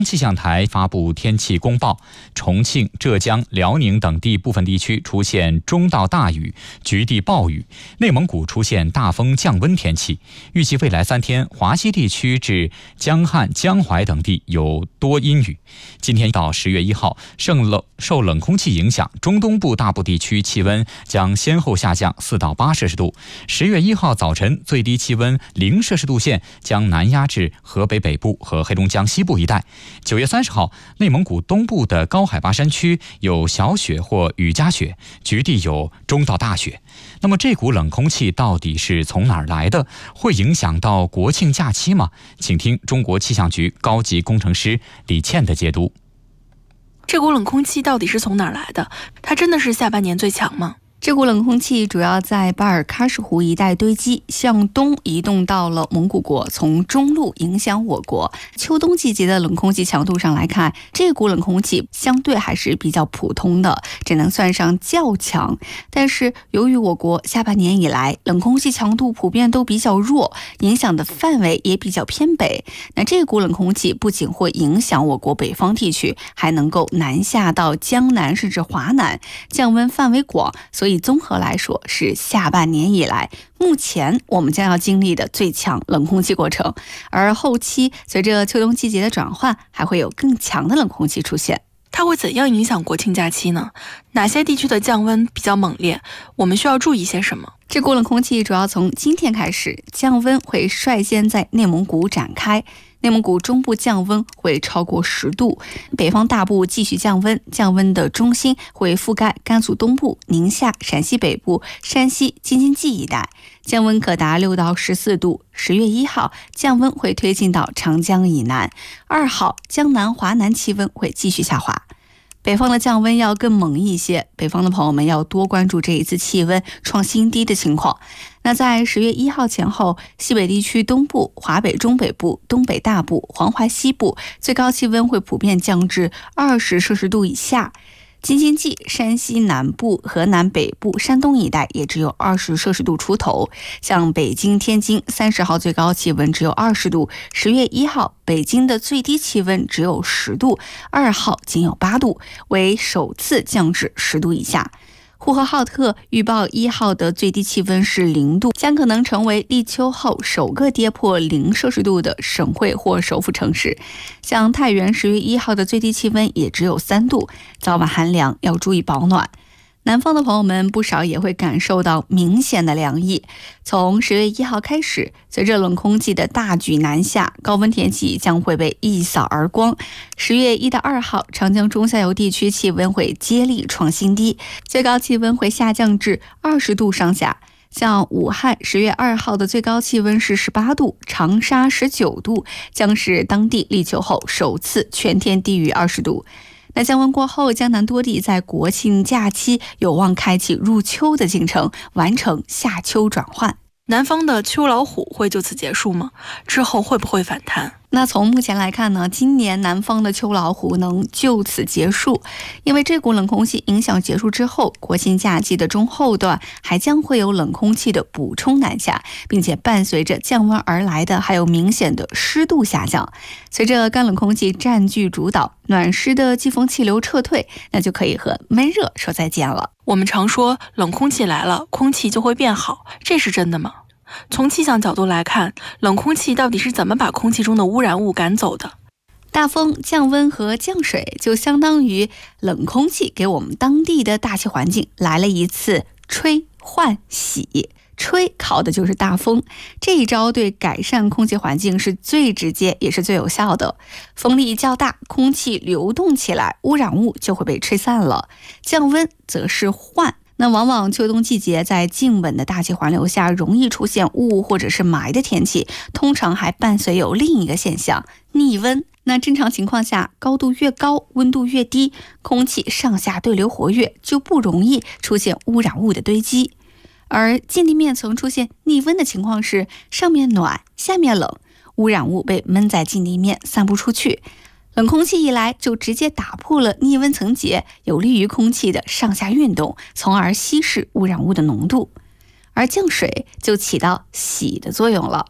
气象台发布天气公报，重庆、浙江、辽宁等地部分地区出现中到大雨，局地暴雨；内蒙古出现大风降温天气。预计未来3天，华西地区至江汉、江淮等地有多阴雨。今天到10月1号，受冷空气影响，中东部大部地区气温将先后下降4到8摄氏度。10月1号早晨，最低气温0摄氏度线将南压至河北北部和黑龙江西部一带。9月30号，内蒙古东部的高海拔山区有小雪或雨夹雪，局地有中到大雪。那么这股冷空气到底是从哪儿来的？会影响到国庆假期吗？请听中国气象局高级工程师李倩的解读。 这股冷空气到底是从哪儿来的？它真的是下半年最强吗？ 这股冷空气主要在巴尔喀什湖一带堆积，向东移动到了蒙古国，从中路影响我国。秋冬季节的冷空气强度上来看，这股冷空气相对还是比较普通的，只能算上较强。但是由于我国下半年以来冷空气强度普遍都比较弱，影响的范围也比较偏北，那这股冷空气不仅会影响我国北方地区，还能够南下到江南甚至华南，降温范围广，所以综合来说是下半年以来目前我们将要经历的最强冷空气过程。而后期随着秋冬季节的转换，还会有更强的冷空气出现。 它会怎样影响国庆假期呢？哪些地区的降温比较猛烈？我们需要注意些什么？ 这股冷空气主要从今天开始，降温会率先在内蒙古展开。内蒙古中部降温会超过10度，北方大部继续降温，降温的中心会覆盖甘肃东部、宁夏、陕西北部、山西、京津冀一带，降温可达6到14度。10月1号，降温会推进到长江以南，2号，江南、华南气温会继续下滑。北方的降温要更猛一些，北方的朋友们要多关注这一次气温创新低的情况。那在10月1号前后，西北地区东部、华北中北部、东北大部、黄淮西部最高气温会普遍降至20摄氏度以下。京津冀、山西南部、河南北部、山东一带也只有20摄氏度出头。像北京、天津30号最高气温只有20度，10月1号北京的最低气温只有10度，2号仅有8度，为首次降至10度以下。呼和浩特预报1号的最低气温是0度，将可能成为立秋后首个跌破0摄氏度的省会或首府城市。像太原10月1号的最低气温也只有3度，早晚寒凉，要注意保暖。南方的朋友们不少也会感受到明显的凉意。从10月1号开始，随着冷空气的大举南下，高温天气将会被一扫而光。10月1到2号，长江中下游地区气温会接力创新低，最高气温会下降至20度上下。像武汉10月2号的最高气温是18度，长沙19度，将是当地立秋后首次全天低于20度。那降温过后，江南多地在国庆假期有望开启入秋的进程，完成夏秋转换。 南方的秋老虎会就此结束吗？之后会不会反弹？ 那从目前来看呢，今年南方的秋老虎能就此结束，因为这股冷空气影响结束之后，国庆假期的中后段还将会有冷空气的补充南下，并且伴随着降温而来的还有明显的湿度下降。随着干冷空气占据主导，暖湿的季风气流撤退，那就可以和闷热说再见了。 我们常说冷空气来了，空气就会变好，这是真的吗？从气象角度来看，冷空气到底是怎么把空气中的污染物赶走的？ 大风、降温和降水就相当于冷空气给我们当地的大气环境来了一次吹换洗。吹考的就是大风，这一招对改善空气环境是最直接也是最有效的。风力较大，空气流动起来，污染物就会被吹散了。降温则是换，那往往秋冬季节在静稳的大气环流下容易出现雾或者是霾的天气，通常还伴随有另一个现象，逆温。那正常情况下，高度越高，温度越低，空气上下对流活跃，就不容易出现污染物的堆积。而近地面层出现逆温的情况是，上面暖，下面冷，污染物被闷在近地面散不出去，冷空气一来就直接打破了逆温层结，有利于空气的上下运动，从而稀释污染物的浓度。而降水就起到洗的作用了。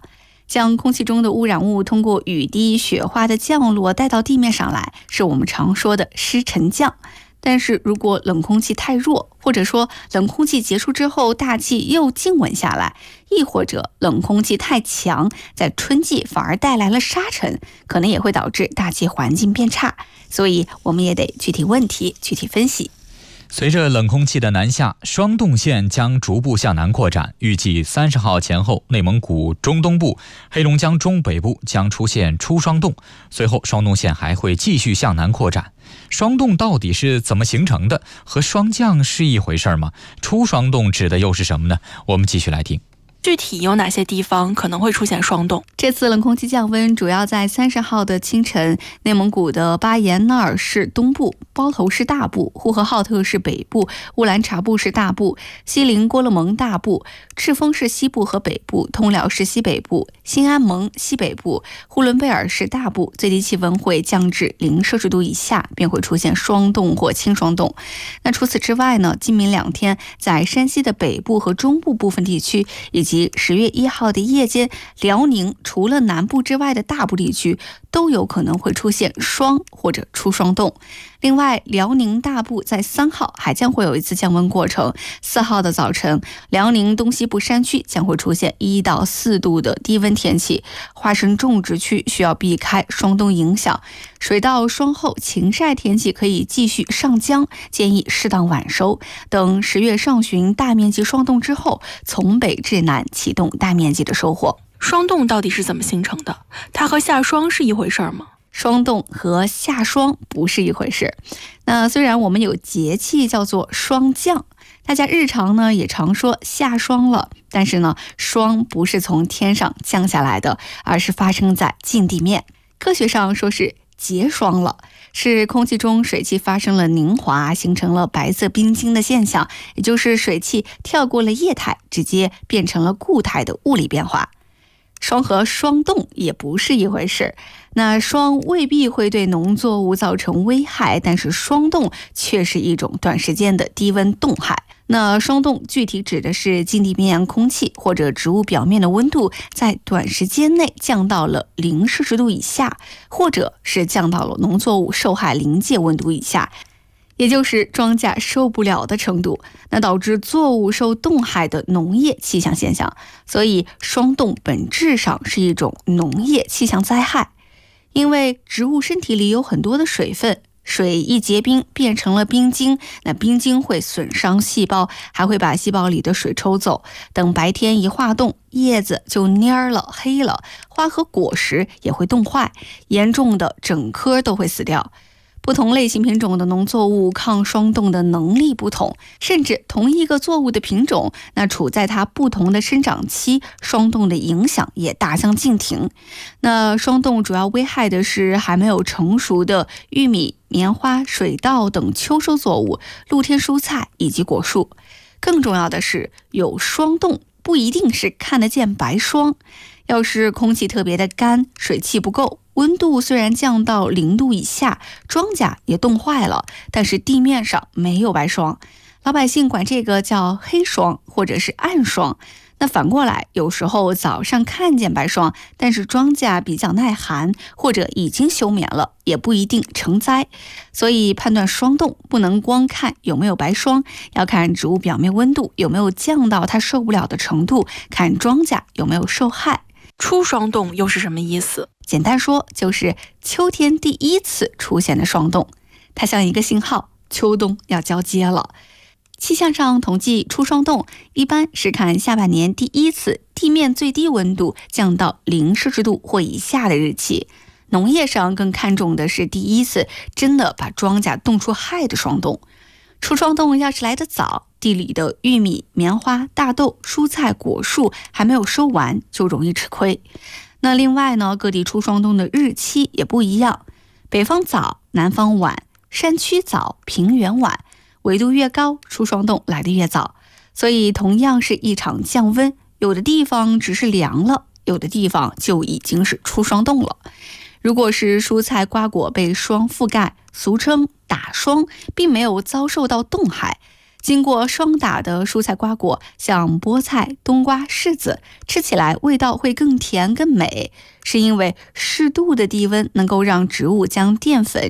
将空气中的污染物通过雨滴、雪花的降落带到地面上来，是我们常说的湿沉降。但是如果冷空气太弱，或者说冷空气结束之后大气又静稳下来，亦或者冷空气太强，在春季反而带来了沙尘，可能也会导致大气环境变差。所以我们也得具体问题具体分析。 随着冷空气的南下，霜冻线将逐步向南扩展。预计30号前后，内蒙古中东部、黑龙江中北部将出现初霜冻，随后霜冻线还会继续向南扩展。霜冻到底是怎么形成的？和霜降是一回事吗？初霜冻指的又是什么呢？我们继续来听。 具体有哪些地方可能会出现霜冻？ 这次冷空气降温主要在30号的清晨，内蒙古的巴彦淖尔市东部、包头市大部、呼和浩特市北部、乌兰察布市大部、锡林郭勒盟大部、赤峰市西部和北部、通辽市西北部、新安盟西北部、呼伦贝尔市大部，最低气温会降至0摄氏度以下，便会出现霜冻或轻霜冻。那除此之外呢，今明2天在山西的北部和中部部分地区，以及10月1号的夜间，辽宁除了南部之外的大部地区都有可能会出现霜或者初霜冻。另外，辽宁大部在3号还将会有一次降温过程。4号的早晨，辽宁东西部山区将会出现1到4度的低温天气，花生种植区需要避开霜冻影响。水稻霜后晴晒天气可以继续上浆，建议适当晚收。等10月上旬大面积霜冻之后，从北至南启动大面积的收获。 霜冻到底是怎么形成的？它和下霜是一回事吗？ 霜冻和下霜不是一回事。那虽然我们有节气叫做霜降，大家日常呢也常说下霜了，但是呢，霜不是从天上降下来的，而是发生在近地面。科学上说是结霜了，是空气中水汽发生了凝华，形成了白色冰晶的现象，也就是水汽跳过了液态，直接变成了固态的物理变化。霜和霜冻也不是一回事。那霜未必会对农作物造成危害，但是霜冻却是一种短时间的低温冻害。那霜冻具体指的是近地面空气或者植物表面的温度在短时间内降到了0摄氏度以下，或者是降到了农作物受害临界温度以下，也就是庄稼受不了的程度，那导致作物受冻害的农业气象现象。所以霜冻本质上是一种农业气象灾害。因为植物身体里有很多的水分，水一结冰变成了冰晶，那冰晶会损伤细胞，还会把细胞里的水抽走。等白天一化冻，叶子就蔫了、黑了，花和果实也会冻坏，严重的整棵都会死掉。不同类型品种的农作物抗霜冻的能力不同，甚至同一个作物的品种，那处在它不同的生长期，霜冻的影响也大相径庭。那霜冻主要危害的是还没有成熟的玉米、棉花、水稻等秋收作物、露天蔬菜以及果树。更重要的是，有霜冻不一定是看得见白霜。要是空气特别的干，水汽不够，温度虽然降到0度以下，庄稼也冻坏了，但是地面上没有白霜，老百姓管这个叫黑霜或者是暗霜。那反过来，有时候早上看见白霜，但是庄稼比较耐寒或者已经休眠了，也不一定成灾。所以判断霜冻不能光看有没有白霜，要看植物表面温度有没有降到它受不了的程度，看庄稼有没有受害。 初霜冻又是什么意思？ 简单说，就是秋天第一次出现的霜冻，它像一个信号，秋冬要交接了。气象上统计初霜冻，一般是看下半年第一次地面最低温度降到0摄氏度或以下的日期。农业上更看重的是第一次真的把庄稼冻出害的霜冻。初霜冻要是来得早，地里的玉米、棉花、大豆、蔬菜、果树还没有收完，就容易吃亏。那另外呢，各地初霜冻的日期也不一样，北方早，南方晚，山区早，平原晚，纬度越高，初霜冻来得越早。所以同样是一场降温，有的地方只是凉了，有的地方就已经是初霜冻了。如果是蔬菜瓜果被霜覆盖，俗称打霜，并没有遭受到冻害， 经过霜打的蔬菜瓜果，像菠菜、冬瓜、柿子，吃起来味道会更甜更美，是因为适度的低温能够让植物将淀粉